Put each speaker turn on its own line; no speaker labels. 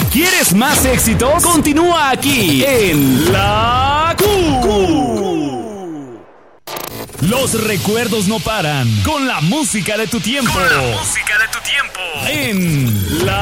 ¿Quieres más éxitos? Continúa aquí en La Q. Los recuerdos no paran con la música de tu tiempo. En La